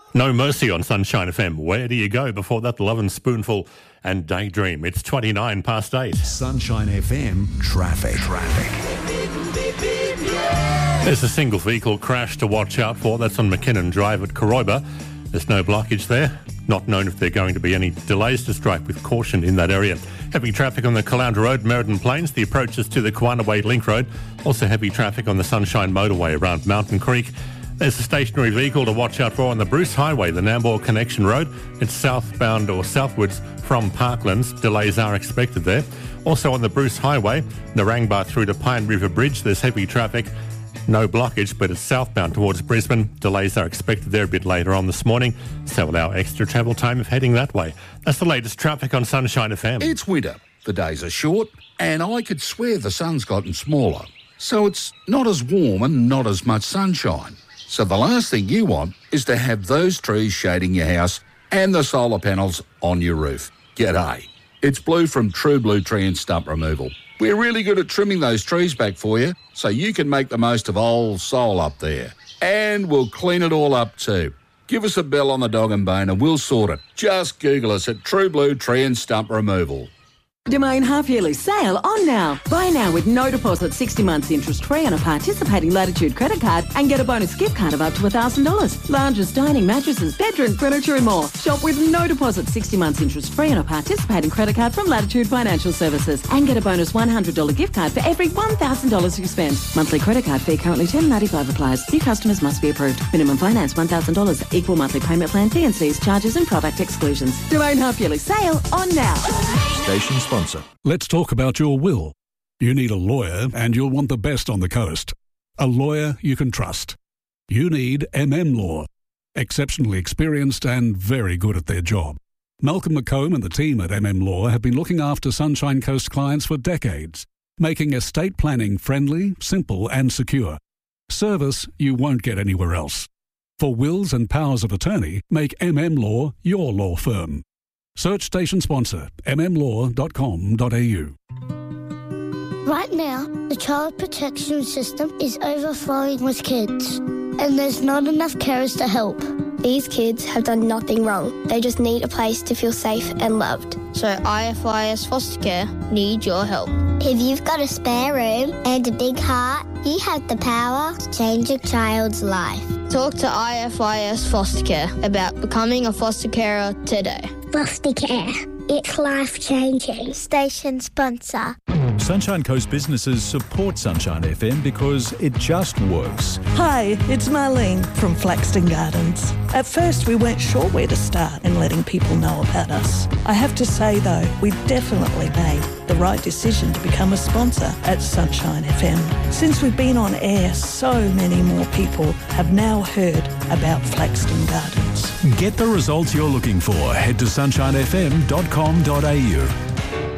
No Mercy on Sunshine FM. Where do you go before that Love and Spoonful and Daydream? It's 29 past 8. Sunshine FM traffic. There's a single vehicle crash to watch out for. That's on McKinnon Drive at Koroiba. There's no blockage there. Not known if there are going to be any delays. Just drive with caution in that area. Heavy traffic on the Caloundra Road, Merredin Plains, the approaches to the Kawanaway Link Road. Also heavy traffic on the Sunshine Motorway around Mountain Creek. There's a stationary vehicle to watch out for on the Bruce Highway, the Nambour Connection Road. It's southbound or southwards from Parklands. Delays are expected there. Also on the Bruce Highway, Narangba through to Pine River Bridge, there's heavy traffic. No blockage, but it's southbound towards Brisbane. Delays are expected there a bit later on this morning, so allow extra travel time if heading that way. That's the latest traffic on Sunshine FM. It's winter. The days are short, and I could swear the sun's gotten smaller. So it's not as warm and not as much sunshine. So the last thing you want is to have those trees shading your house and the solar panels on your roof. G'day. It's Blue from True Blue Tree and Stump Removal. We're really good at trimming those trees back for you so you can make the most of old soul up there. And we'll clean it all up too. Give us a bell on the dog and bone and we'll sort it. Just Google us at True Blue Tree and Stump Removal. Domain half-yearly sale on now. Buy now with no deposit, 60 months interest-free on a participating Latitude credit card and get a bonus gift card of up to $1,000. Lounges, dining, mattresses, bedroom furniture and more. Shop with no deposit, 60 months interest-free on a participating credit card from Latitude Financial Services and get a bonus $100 gift card for every $1,000 you spend. Monthly credit card fee currently $10.95 applies. New customers must be approved. Minimum finance $1,000. Equal monthly payment plan, T&Cs, charges and product exclusions. Domain half-yearly sale on now. Station sponsor. Let's talk about your will. You need a lawyer and you'll want the best on the coast. A lawyer you can trust. You need Law. Exceptionally experienced and very good at their job. Malcolm McComb and the team at Law have been looking after Sunshine Coast clients for decades, making estate planning friendly, simple and secure. Service you won't get anywhere else. For wills and powers of attorney, make Law your law firm. Search station sponsor mmlaw.com.au. Right now, the child protection system is overflowing with kids, and there's not enough carers to help. These kids have done nothing wrong. They just need a place to feel safe and loved. So IFIS Foster Care need your help. If you've got a spare room and a big heart, you have the power to change a child's life. Talk to IFIS Foster Care about becoming a foster carer today. Foster Care. It's life-changing. Station sponsor. Sunshine Coast businesses support Sunshine FM because it just works. Hi, it's Marlene from Flaxton Gardens. At first, we weren't sure where to start in letting people know about us. I have to say, though, we definitely made the right decision to become a sponsor at Sunshine FM. Since we've been on air, so many more people have now heard about Flaxton Gardens. Get the results you're looking for. Head to sunshinefm.com.au.